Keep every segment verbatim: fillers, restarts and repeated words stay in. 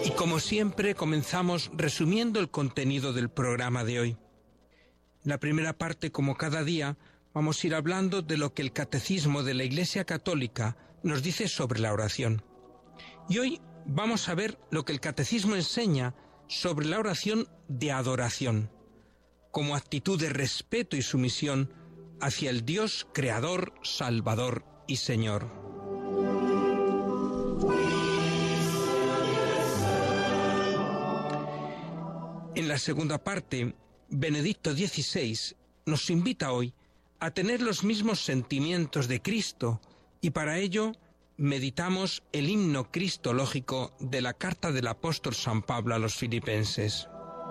Y como siempre, comenzamos resumiendo el contenido del programa de hoy. En la primera parte, como cada día, vamos a ir hablando de lo que el Catecismo de la Iglesia Católica nos dice sobre la oración. Y hoy vamos a ver lo que el Catecismo enseña sobre la oración de adoración, como actitud de respeto y sumisión hacia el Dios Creador, Salvador y Señor. En la segunda parte, Benedicto dieciséis nos invita hoy a tener los mismos sentimientos de Cristo y para ello meditamos el himno cristológico de la carta del apóstol San Pablo a los Filipenses.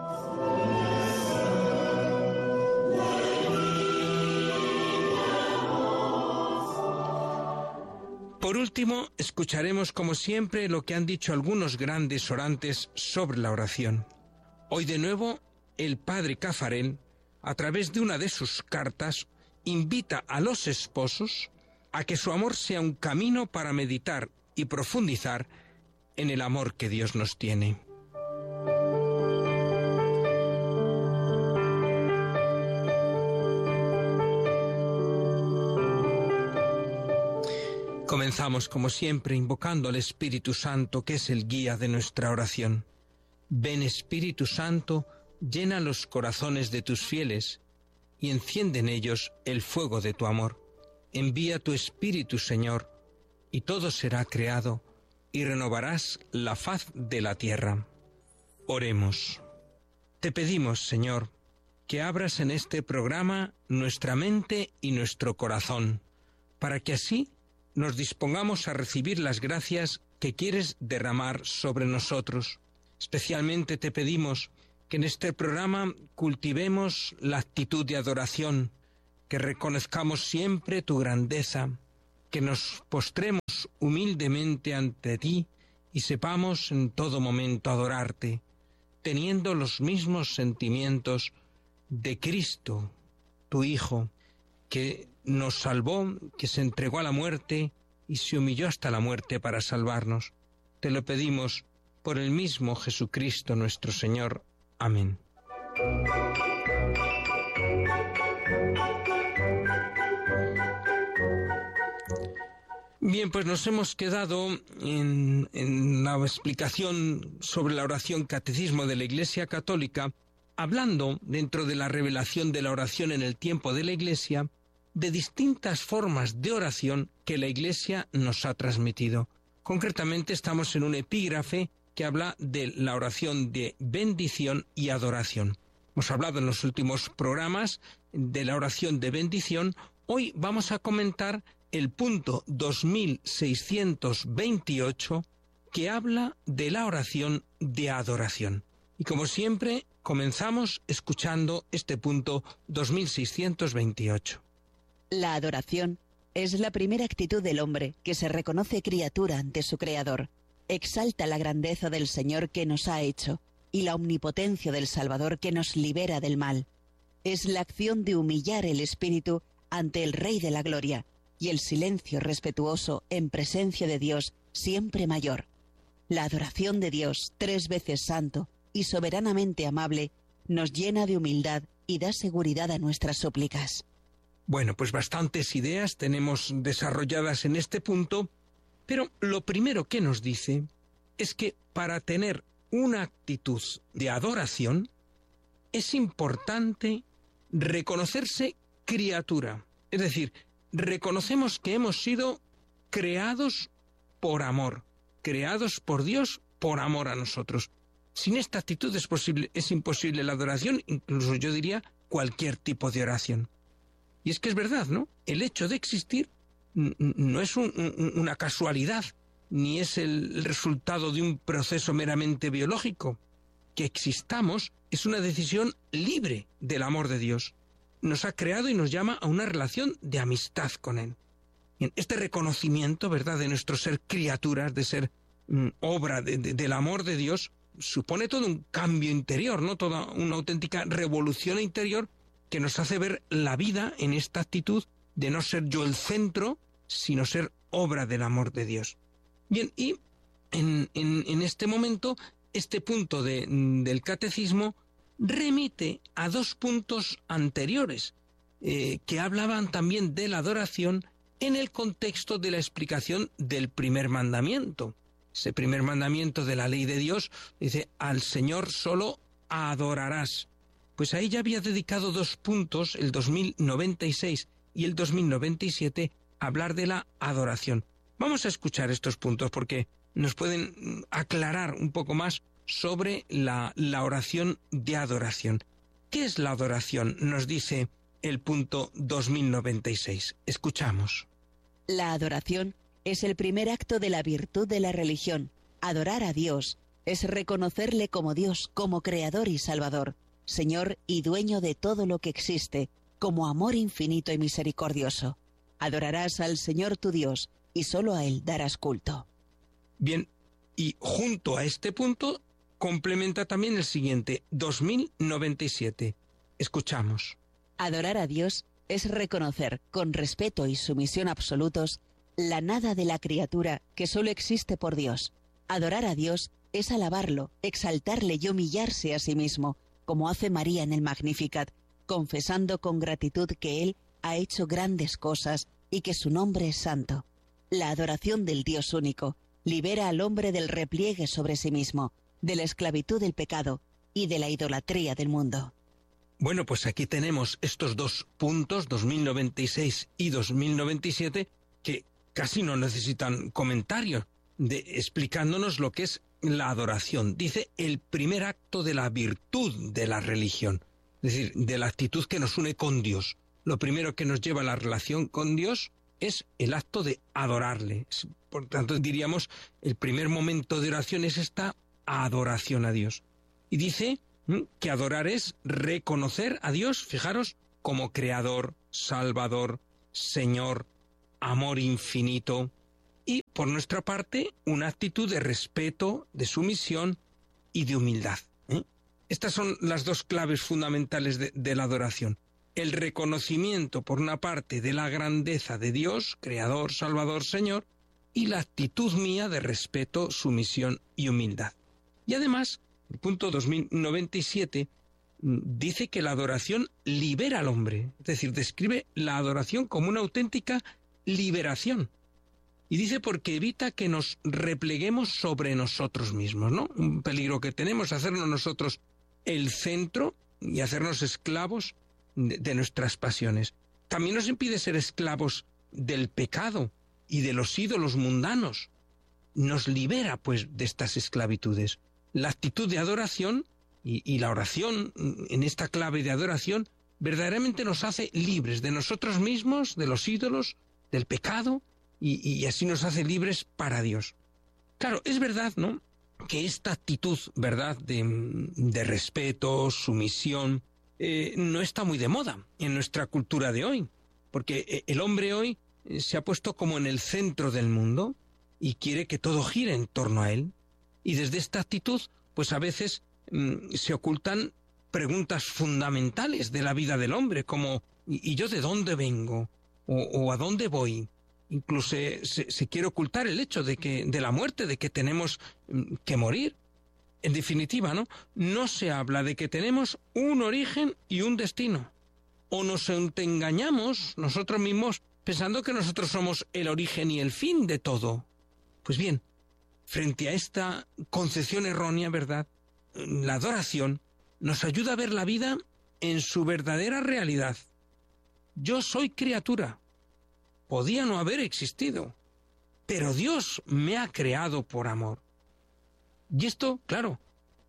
Por último, escucharemos como siempre lo que han dicho algunos grandes orantes sobre la oración. Hoy de nuevo, el padre Caffarel, a través de una de sus cartas, invita a los esposos a que su amor sea un camino para meditar y profundizar en el amor que Dios nos tiene. Comenzamos, como siempre, invocando al Espíritu Santo, que es el guía de nuestra oración. Ven, Espíritu Santo, llena los corazones de tus fieles y enciende en ellos el fuego de tu amor. Envía tu Espíritu, Señor, y todo será creado, y renovarás la faz de la tierra. Oremos. Te pedimos, Señor, que abras en este programa nuestra mente y nuestro corazón, para que así nos dispongamos a recibir las gracias que quieres derramar sobre nosotros. Especialmente te pedimos que en este programa cultivemos la actitud de adoración, que reconozcamos siempre tu grandeza, que nos postremos humildemente ante ti y sepamos en todo momento adorarte, teniendo los mismos sentimientos de Cristo, tu Hijo, que nos salvó, que se entregó a la muerte y se humilló hasta la muerte para salvarnos. Te lo pedimos por el mismo Jesucristo nuestro Señor. Amén. Bien, pues nos hemos quedado en, en la explicación sobre la oración Catecismo de la Iglesia Católica, hablando, dentro de la revelación de la oración en el tiempo de la Iglesia, de distintas formas de oración que la Iglesia nos ha transmitido. Concretamente estamos en un epígrafe que habla de la oración de bendición y adoración. Hemos hablado en los últimos programas de la oración de bendición. Hoy vamos a comentar el punto dos mil seiscientos veintiocho, que habla de la oración de adoración. Y como siempre, comenzamos escuchando este punto dos mil seiscientos veintiocho. La adoración es la primera actitud del hombre que se reconoce criatura ante su Creador. Exalta la grandeza del Señor que nos ha hecho y la omnipotencia del Salvador que nos libera del mal. Es la acción de humillar el espíritu ante el Rey de la Gloria y el silencio respetuoso en presencia de Dios siempre mayor. La adoración de Dios, tres veces santo y soberanamente amable, nos llena de humildad y da seguridad a nuestras súplicas. Bueno, pues bastantes ideas tenemos desarrolladas en este punto, pero lo primero que nos dice es que para tener una actitud de adoración es importante reconocerse criatura. Es decir, reconocemos que hemos sido creados por amor, creados por Dios por amor a nosotros. Sin esta actitud es posible, es imposible la adoración, incluso yo diría cualquier tipo de oración. Y es que es verdad, ¿no? El hecho de existir no es un, un, una casualidad, ni es el resultado de un proceso meramente biológico. Que existamos es una decisión libre del amor de Dios. Nos ha creado y nos llama a una relación de amistad con Él. Este reconocimiento, ¿verdad?, de nuestro ser criaturas, de ser mm, obra de, de, del amor de Dios, supone todo un cambio interior, ¿no? Toda una auténtica revolución interior que nos hace ver la vida en esta actitud de no ser yo el centro, sino ser obra del amor de Dios. Bien, y en, en, en este momento este punto de, del catecismo remite a dos puntos anteriores eh, que hablaban también de la adoración en el contexto de la explicación del primer mandamiento. Ese primer mandamiento de la ley de Dios dice: al Señor solo adorarás. Pues ahí ya había dedicado dos puntos, el dos mil noventa y seis y el dos mil noventa y siete, a hablar de la adoración. Vamos a escuchar estos puntos porque nos pueden aclarar un poco más sobre la, la oración de adoración. ¿Qué es la adoración? Nos dice el punto dos mil noventa y seis. Escuchamos. La adoración es el primer acto de la virtud de la religión. Adorar a Dios es reconocerle como Dios, como Creador y Salvador, Señor y dueño de todo lo que existe, como amor infinito y misericordioso. Adorarás al Señor tu Dios y solo a Él darás culto. Bien, y junto a este punto complementa también el siguiente, dos mil noventa y siete. Escuchamos. Adorar a Dios es reconocer, con respeto y sumisión absolutos, la nada de la criatura que solo existe por Dios. Adorar a Dios es alabarlo, exaltarle y humillarse a sí mismo, como hace María en el Magnificat, confesando con gratitud que Él ha hecho grandes cosas y que su nombre es santo. La adoración del Dios único libera al hombre del repliegue sobre sí mismo, de la esclavitud del pecado y de la idolatría del mundo. Bueno, pues aquí tenemos estos dos puntos, dos mil noventa y seis y dos mil noventa y siete, que casi no necesitan comentario, de, explicándonos lo que es la adoración. Dice el primer acto de la virtud de la religión, es decir, de la actitud que nos une con Dios. Lo primero que nos lleva a la relación con Dios es el acto de adorarle. Por tanto, diríamos, el primer momento de oración es esta adoración a Dios. Y dice que adorar es reconocer a Dios, fijaros, como Creador, Salvador, Señor, amor infinito. Y, por nuestra parte, una actitud de respeto, de sumisión y de humildad. ¿eh? Estas son las dos claves fundamentales de, de la adoración. El reconocimiento, por una parte, de la grandeza de Dios, Creador, Salvador, Señor, y la actitud mía de respeto, sumisión y humildad. Y además, el punto dos mil noventa y siete dice que la adoración libera al hombre, es decir, describe la adoración como una auténtica liberación. Y dice porque evita que nos repleguemos sobre nosotros mismos, ¿no? Un peligro que tenemos, hacernos nosotros el centro y hacernos esclavos de, de nuestras pasiones. También nos impide ser esclavos del pecado y de los ídolos mundanos. Nos libera, pues, de estas esclavitudes. La actitud de adoración y, y la oración, en esta clave de adoración, verdaderamente nos hace libres de nosotros mismos, de los ídolos, del pecado, y, y así nos hace libres para Dios. Claro, es verdad, ¿no?, que esta actitud, ¿verdad?, de, de respeto, sumisión, eh, no está muy de moda en nuestra cultura de hoy, porque el hombre hoy se ha puesto como en el centro del mundo y quiere que todo gire en torno a él. Y desde esta actitud, pues a veces mmm, se ocultan preguntas fundamentales de la vida del hombre, como ¿y yo de dónde vengo? ¿O, o a dónde voy? Incluso se, se quiere ocultar el hecho de que de la muerte, de que tenemos mmm, que morir. En definitiva, ¿no? No se habla de que tenemos un origen y un destino. O nos engañamos nosotros mismos pensando que nosotros somos el origen y el fin de todo. Pues bien, frente a esta concepción errónea, ¿verdad?, la adoración nos ayuda a ver la vida en su verdadera realidad. Yo soy criatura. Podía no haber existido, pero Dios me ha creado por amor. Y esto, claro,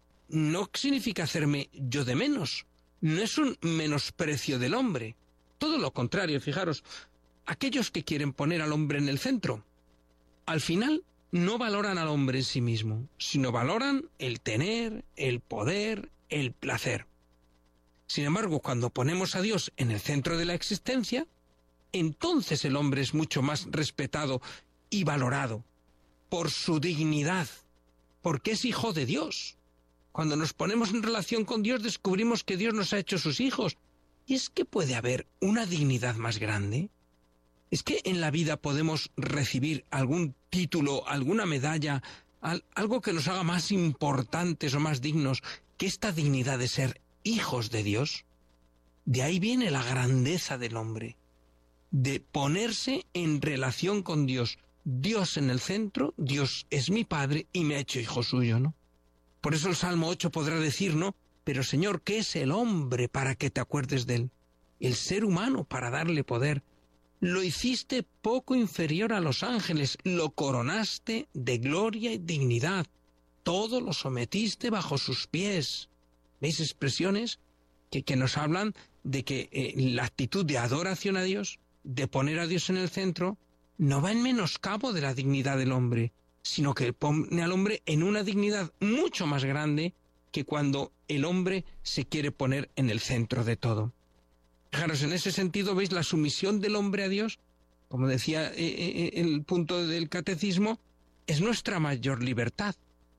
no significa hacerme yo de menos. No es un menosprecio del hombre. Todo lo contrario, fijaros, aquellos que quieren poner al hombre en el centro, al final no valoran al hombre en sí mismo, sino valoran el tener, el poder, el placer. Sin embargo, cuando ponemos a Dios en el centro de la existencia, entonces el hombre es mucho más respetado y valorado por su dignidad, porque es hijo de Dios. Cuando nos ponemos en relación con Dios, descubrimos que Dios nos ha hecho sus hijos. ¿Y es que puede haber una dignidad más grande? ¿Es que en la vida podemos recibir algún título, alguna medalla al, algo que nos haga más importantes o más dignos que esta dignidad de ser hijos de Dios. De ahí viene la grandeza del hombre, de ponerse en relación con Dios. Dios en el centro, Dios es mi Padre y me ha hecho hijo suyo, ¿no? Por eso el Salmo ocho podrá decir, ¿no? Pero Señor, ¿qué es el hombre para que te acuerdes de él? El ser humano para darle poder. Lo hiciste poco inferior a los ángeles, lo coronaste de gloria y dignidad. Todo lo sometiste bajo sus pies. ¿Veis expresiones que, que nos hablan de que eh, la actitud de adoración a Dios, de poner a Dios en el centro, no va en menoscabo de la dignidad del hombre, sino que pone al hombre en una dignidad mucho más grande que cuando el hombre se quiere poner en el centro de todo. Fijaros, en ese sentido, ¿veis la sumisión del hombre a Dios? Como decía eh, eh, el punto del catecismo, es nuestra mayor libertad.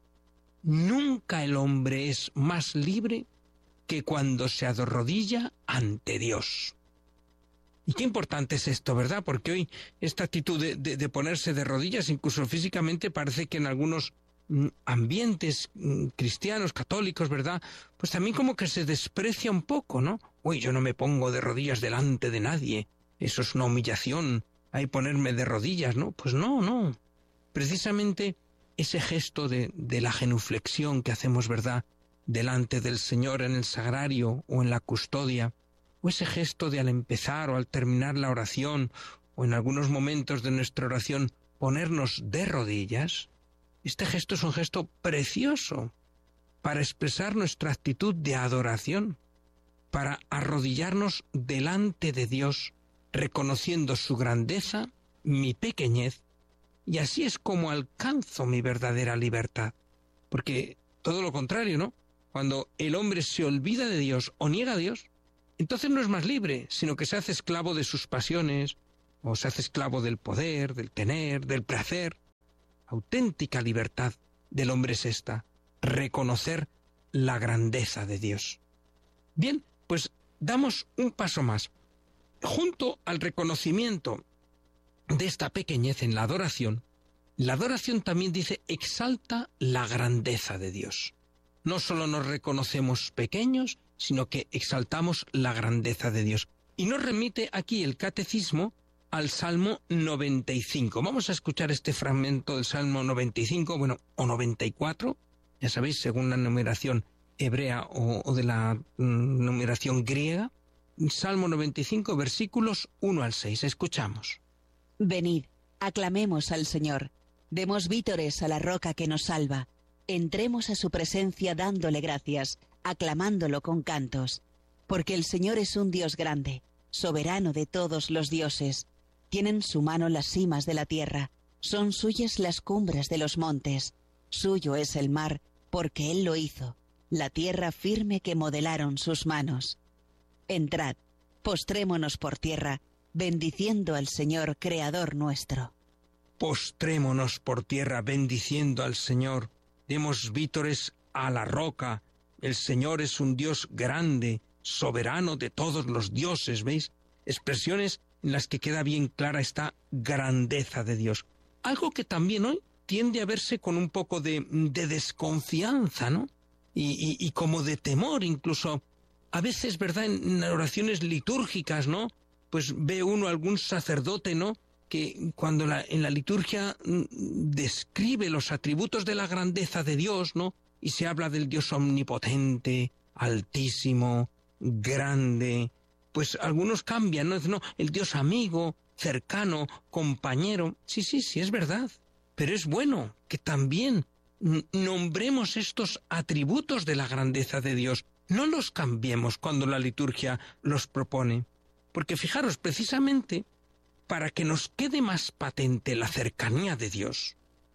Nunca el hombre es más libre que cuando se arrodilla ante Dios. Y qué importante es esto, ¿verdad? Porque hoy esta actitud de, de, de ponerse de rodillas, incluso físicamente, parece que en algunos mm, ambientes mm, cristianos, católicos, ¿verdad? Pues también como que se desprecia un poco, ¿no? Uy, yo no me pongo de rodillas delante de nadie. Eso es una humillación. Hay ponerme de rodillas, ¿no? Pues no, no. Precisamente ese gesto de, de la genuflexión que hacemos, ¿verdad?, delante del Señor en el sagrario o en la custodia, o ese gesto de al empezar o al terminar la oración, o en algunos momentos de nuestra oración, ponernos de rodillas, este gesto es un gesto precioso para expresar nuestra actitud de adoración, para arrodillarnos delante de Dios, reconociendo su grandeza, mi pequeñez, y así es como alcanzo mi verdadera libertad. Porque todo lo contrario, ¿no? Cuando el hombre se olvida de Dios o niega a Dios, entonces no es más libre, sino que se hace esclavo de sus pasiones, o se hace esclavo del poder, del tener, del placer. Auténtica libertad del hombre es esta, reconocer la grandeza de Dios. Bien, pues damos un paso más. Junto al reconocimiento de esta pequeñez en la adoración, la adoración también dice exalta la grandeza de Dios. No solo nos reconocemos pequeños, sino que exaltamos la grandeza de Dios. Y nos remite aquí el catecismo al Salmo noventa y cinco. Vamos a escuchar este fragmento del Salmo noventa y cinco, bueno, o noventa y cuatro, ya sabéis, según la numeración hebrea o, o de la mm, numeración griega. Salmo noventa y cinco, versículos uno al seis. Escuchamos. Venid, aclamemos al Señor, demos vítores a la roca que nos salva, entremos a su presencia dándole gracias, aclamándolo con cantos, porque el Señor es un Dios grande, soberano de todos los dioses. Tiene en su mano las cimas de la tierra, son suyas las cumbres de los montes. Suyo es el mar, porque Él lo hizo, la tierra firme que modelaron sus manos. Entrad, postrémonos por tierra, bendiciendo al Señor, Creador nuestro. Postrémonos por tierra, bendiciendo al Señor. Demos vítores a la roca. El Señor es un Dios grande, soberano de todos los dioses, ¿veis? Expresiones en las que queda bien clara esta grandeza de Dios. Algo que también hoy tiende a verse con un poco de, de desconfianza, ¿no? Y, y, y como de temor, incluso a veces, ¿verdad?, en oraciones litúrgicas, ¿no? Pues ve uno algún sacerdote, ¿no?, que cuando la, en la liturgia mm, describe los atributos de la grandeza de Dios, ¿no?, y se habla del Dios omnipotente, altísimo, grande, pues algunos cambian, ¿no? No, el Dios amigo, cercano, compañero. Sí, sí, sí, es verdad. Pero es bueno que también nombremos estos atributos de la grandeza de Dios. No los cambiemos cuando la liturgia los propone. Porque fijaros, precisamente, para que nos quede más patente la cercanía de Dios,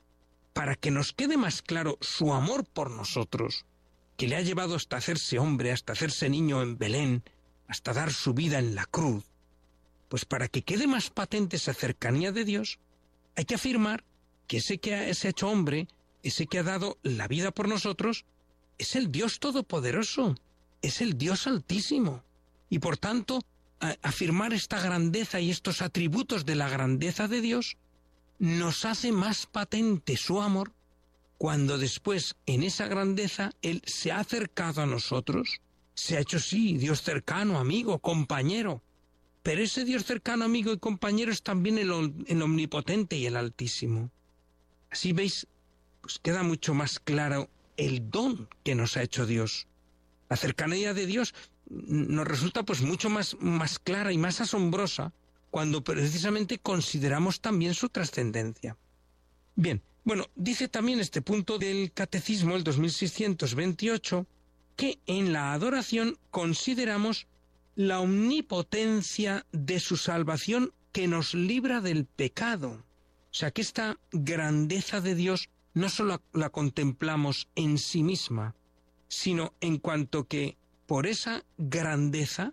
para que nos quede más claro su amor por nosotros, que le ha llevado hasta hacerse hombre, hasta hacerse niño en Belén, hasta dar su vida en la cruz, pues para que quede más patente esa cercanía de Dios, hay que afirmar que ese que ha, se ha hecho hombre, ese que ha dado la vida por nosotros, es el Dios Todopoderoso, es el Dios Altísimo. Y por tanto, a, afirmar esta grandeza y estos atributos de la grandeza de Dios nos hace más patente su amor cuando después, en esa grandeza, Él se ha acercado a nosotros, se ha hecho, sí, Dios cercano, amigo, compañero. Pero ese Dios cercano, amigo y compañero es también el, el omnipotente y el altísimo. Así veis, pues queda mucho más claro el don que nos ha hecho Dios. La cercanía de Dios nos resulta pues mucho más, más clara y más asombrosa cuando precisamente consideramos también su trascendencia. Bien, bueno, dice también este punto del Catecismo, el dos mil seiscientos veintiocho, que en la adoración consideramos la omnipotencia de su salvación que nos libra del pecado. O sea, que esta grandeza de Dios no solo la contemplamos en sí misma, sino en cuanto que por esa grandeza,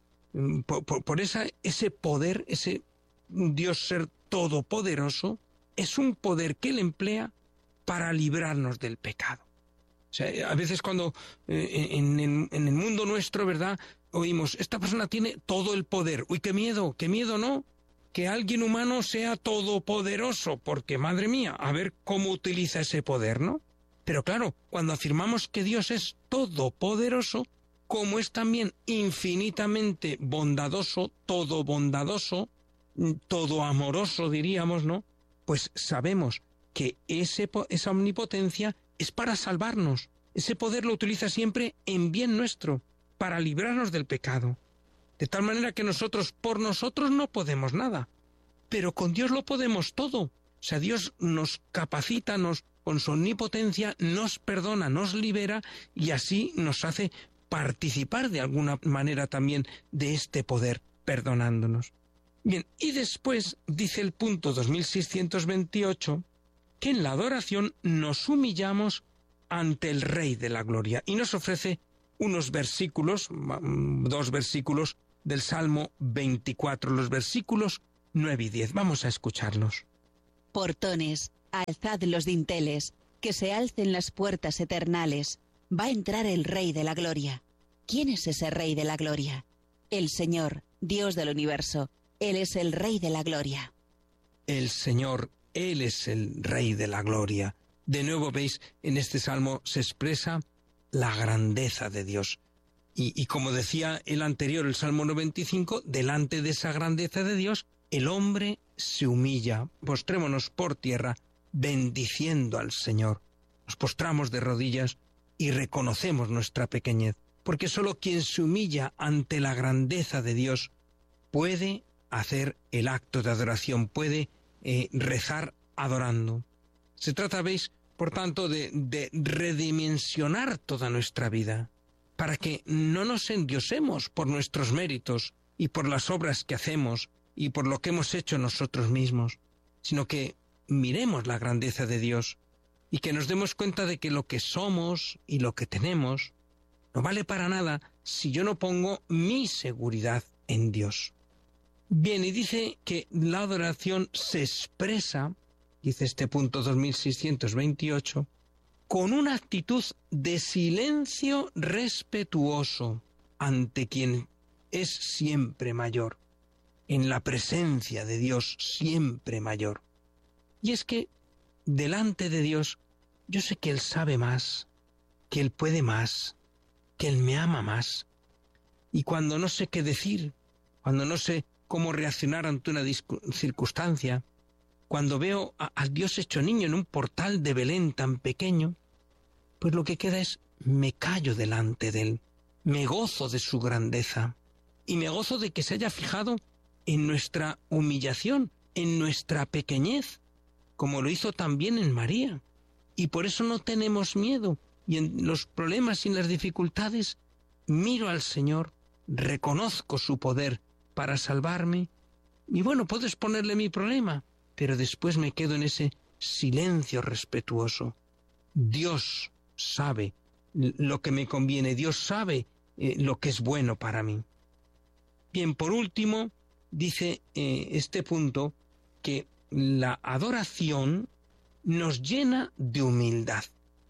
por, por, por esa, ese poder, ese Dios ser todopoderoso, es un poder que Él emplea para librarnos del pecado. O sea, a veces cuando eh, en, en, en el mundo nuestro, ¿verdad?, oímos, esta persona tiene todo el poder. ¡Uy, qué miedo! ¡Qué miedo, no! Que alguien humano sea todopoderoso, porque, madre mía, a ver cómo utiliza ese poder, ¿no? Pero claro, cuando afirmamos que Dios es todopoderoso, como es también infinitamente bondadoso, todo bondadoso, todo amoroso, diríamos, ¿no? Pues sabemos que ese, esa omnipotencia es para salvarnos. Ese poder lo utiliza siempre en bien nuestro, para librarnos del pecado. De tal manera que nosotros, por nosotros, no podemos nada. Pero con Dios lo podemos todo. O sea, Dios nos capacita, nos, con su omnipotencia, nos perdona, nos libera y así nos hace participar de alguna manera también de este poder, perdonándonos. Bien, y después dice el punto dos mil seiscientos veintiocho que en la adoración nos humillamos ante el Rey de la Gloria y nos ofrece unos versículos, dos versículos del Salmo veinticuatro, los versículos nueve y diez. Vamos a escucharlos. Portones, alzad los dinteles, que se alcen las puertas eternales. Va a entrar el Rey de la Gloria. ¿Quién es ese Rey de la Gloria? El Señor, Dios del universo. Él es el Rey de la Gloria. El Señor, Él es el Rey de la Gloria. De nuevo veis, en este Salmo se expresa la grandeza de Dios. Y, y como decía el anterior, el Salmo noventa y cinco, delante de esa grandeza de Dios, el hombre se humilla. Postrémonos por tierra, bendiciendo al Señor. Nos postramos de rodillas y reconocemos nuestra pequeñez, porque solo quien se humilla ante la grandeza de Dios puede hacer el acto de adoración, puede eh, rezar adorando. Se trata, veis, por tanto, de, de redimensionar toda nuestra vida, para que no nos endiosemos por nuestros méritos y por las obras que hacemos y por lo que hemos hecho nosotros mismos, sino que miremos la grandeza de Dios y que nos demos cuenta de que lo que somos y lo que tenemos no vale para nada si yo no pongo mi seguridad en Dios. Bien, y dice que la adoración se expresa, dice este punto dos mil seiscientos veintiocho, con una actitud de silencio respetuoso ante quien es siempre mayor, en la presencia de Dios siempre mayor. Y es que delante de Dios yo sé que Él sabe más, que Él puede más, que Él me ama más. Y cuando no sé qué decir, cuando no sé cómo reaccionar ante una circunstancia, cuando veo a, a Dios hecho niño en un portal de Belén tan pequeño, pues lo que queda es, me callo delante de Él, me gozo de su grandeza y me gozo de que se haya fijado en nuestra humillación, en nuestra pequeñez, como lo hizo también en María. Y por eso no tenemos miedo, y en los problemas y en las dificultades miro al Señor, reconozco su poder para salvarme, y bueno, puedo exponerle mi problema, pero después me quedo en ese silencio respetuoso. Dios sabe lo que me conviene, Dios sabe eh, lo que es bueno para mí. Bien, por último, dice eh, este punto que la adoración nos llena de humildad.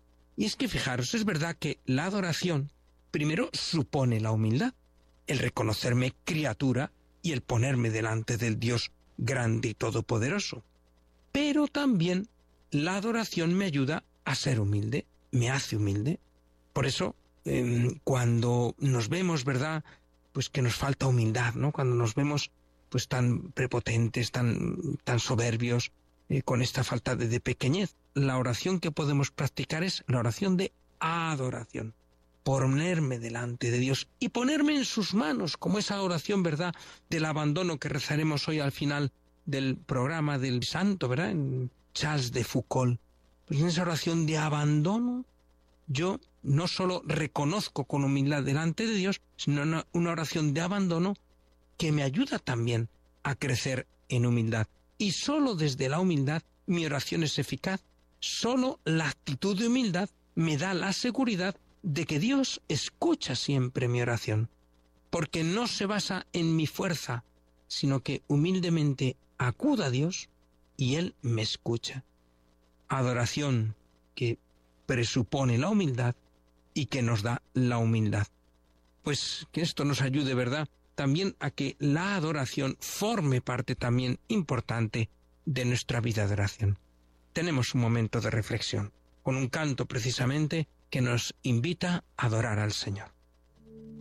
Y es que fijaros, es verdad que la adoración primero supone la humildad, el reconocerme criatura y el ponerme delante del Dios grande y todopoderoso. Pero también la adoración me ayuda a ser humilde, me hace humilde. Por eso, eh, cuando nos vemos, ¿verdad?, pues que nos falta humildad, ¿no? Cuando nos vemos pues tan prepotentes, tan, tan soberbios, eh, con esta falta de, de pequeñez, la oración que podemos practicar es la oración de adoración. Ponerme delante de Dios y ponerme en sus manos, como esa oración, ¿verdad?, del abandono que rezaremos hoy al final del programa del santo, ¿verdad?, en Charles de Foucault. Pues en esa oración de abandono, yo no solo reconozco con humildad delante de Dios, sino una, una oración de abandono que me ayuda también a crecer en humildad. Y solo desde la humildad mi oración es eficaz. Solo la actitud de humildad me da la seguridad de que Dios escucha siempre mi oración, porque no se basa en mi fuerza, sino que humildemente acudo a Dios y Él me escucha. Adoración que presupone la humildad y que nos da la humildad. Pues que esto nos ayude, ¿verdad?, también a que la adoración forme parte también importante de nuestra vida de oración. Tenemos un momento de reflexión, con un canto precisamente que nos invita a adorar al Señor.